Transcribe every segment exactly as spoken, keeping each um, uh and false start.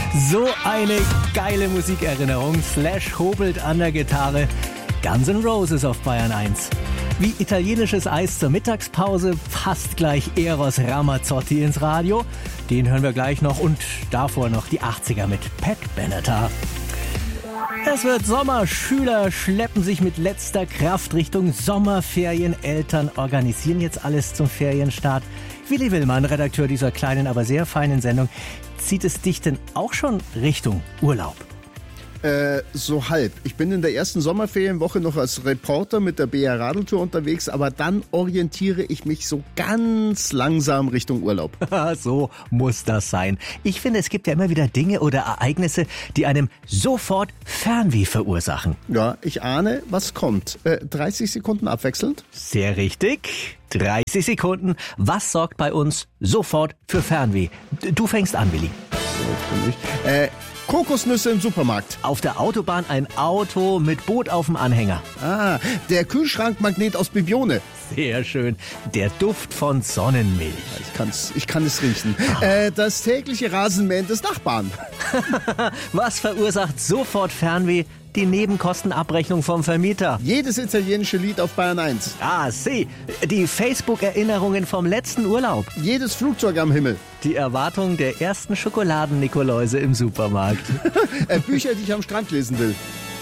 So eine geile Musikerinnerung. Slash hobelt an der Gitarre. Guns N' Roses auf Bayern eins. Wie italienisches Eis zur Mittagspause passt gleich Eros Ramazzotti ins Radio. Den hören wir gleich noch und davor noch die achtziger mit Pat Benatar. Es wird Sommer, Schüler schleppen sich mit letzter Kraft Richtung Sommerferien. Eltern organisieren jetzt alles zum Ferienstart. Willi Willmann, Redakteur dieser kleinen, aber sehr feinen Sendung. Zieht es dich denn auch schon Richtung Urlaub? Äh, so halb. Ich bin in der ersten Sommerferienwoche noch als Reporter mit der B R Radeltour unterwegs, aber dann orientiere ich mich so ganz langsam Richtung Urlaub. So muss das sein. Ich finde, es gibt ja immer wieder Dinge oder Ereignisse, die einem sofort Fernweh verursachen. Ja, ich ahne, was kommt. Äh, dreißig Sekunden abwechselnd? Sehr richtig. dreißig Sekunden. Was sorgt bei uns sofort für Fernweh? Du fängst an, Willi. Äh, Kokosnüsse im Supermarkt. Auf der Autobahn ein Auto mit Boot auf dem Anhänger. Ah, der Kühlschrankmagnet aus Bibione. Sehr schön. Der Duft von Sonnenmilch. Ich kann's, ich kann es riechen. Äh, das tägliche Rasenmähen des Nachbarn. Was verursacht sofort Fernweh? Die Nebenkostenabrechnung vom Vermieter. Jedes italienische Lied auf Bayern eins. Ah, sieh. Die Facebook-Erinnerungen vom letzten Urlaub. Jedes Flugzeug am Himmel. Die Erwartung der ersten Schokoladen-Nikoläuse im Supermarkt. äh, Bücher, die ich am Strand lesen will.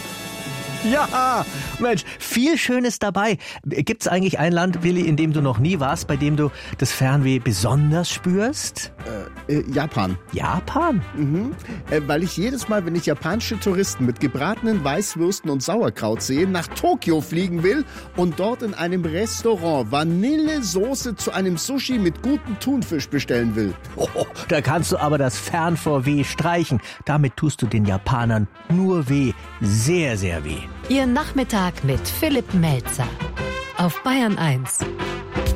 Ja, Mensch, viel Schönes dabei. Gibt's eigentlich ein Land, Willi, in dem du noch nie warst, bei dem du das Fernweh besonders spürst? Äh, äh, Japan. Japan? Mhm. Äh, weil ich jedes Mal, wenn ich japanische Touristen mit gebratenen Weißwürsten und Sauerkraut sehe, nach Tokio fliegen will und dort in einem Restaurant Vanillesoße zu einem Sushi mit gutem Thunfisch bestellen will. Oh, da kannst du aber das Fern vor Weh streichen. Damit tust du den Japanern nur weh. Sehr, sehr weh. Ihr Nachmittag mit Philipp Melzer auf Bayern eins.